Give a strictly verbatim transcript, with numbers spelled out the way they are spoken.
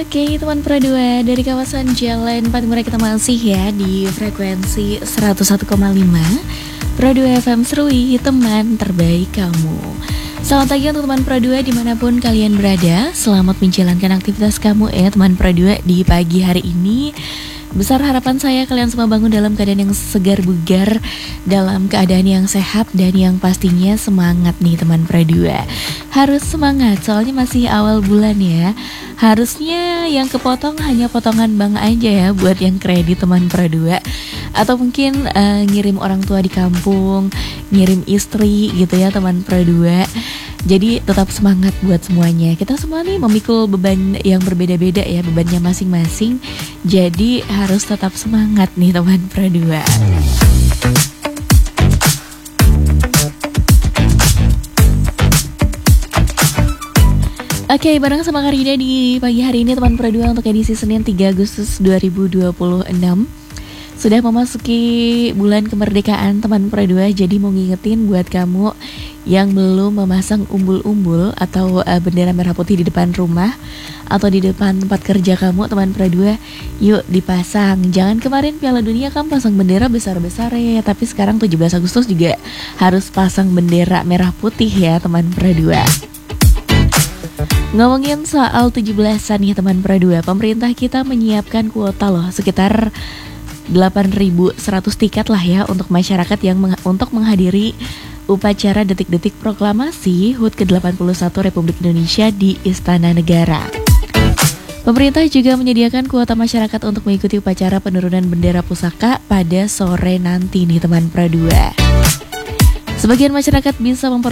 Oke teman Pro dua, dari kawasan Jalan Patimura kita masih ya di frekuensi seratus satu koma lima Pro dua F M Serui, teman terbaik kamu. Selamat pagi untuk teman Pro dua dimanapun kalian berada. Selamat menjalankan aktivitas kamu ya teman Pro dua di pagi hari ini. Besar harapan saya kalian semua bangun dalam keadaan yang segar bugar, dalam keadaan yang sehat dan yang pastinya semangat nih teman Pro dua. Harus semangat soalnya masih awal bulan ya. Harusnya yang kepotong hanya potongan bank aja ya buat yang kredit teman Pro dua. Atau mungkin uh, ngirim orang tua di kampung, ngirim istri gitu ya teman Pro dua. Jadi tetap semangat buat semuanya. Kita semua nih memikul beban yang berbeda-beda ya, bebannya masing-masing. Jadi harus tetap semangat nih teman Pro dua. Oke, bareng sama Karida di pagi hari ini teman Pro dua untuk edisi Senin tiga Agustus dua ribu dua puluh enam. Sudah memasuki bulan kemerdekaan teman Pro dua, jadi mau ngingetin buat kamu yang belum memasang umbul-umbul atau uh, bendera merah putih di depan rumah atau di depan tempat kerja kamu teman Pro dua, yuk dipasang. Jangan kemarin Piala Dunia kamu pasang bendera besar-besar ya, tapi sekarang tujuh belas Agustus juga harus pasang bendera merah putih ya teman Pro dua. Ngomongin soal tujuh belasan nih teman Pro dua, pemerintah kita menyiapkan kuota loh sekitar delapan ribu seratus tiket lah ya untuk masyarakat yang meng- untuk menghadiri upacara detik-detik proklamasi H U T ke delapan puluh satu Republik Indonesia di Istana Negara. Pemerintah juga menyediakan kuota masyarakat untuk mengikuti upacara penurunan bendera pusaka pada sore nanti nih teman Pro dua. Sebagian masyarakat bisa memper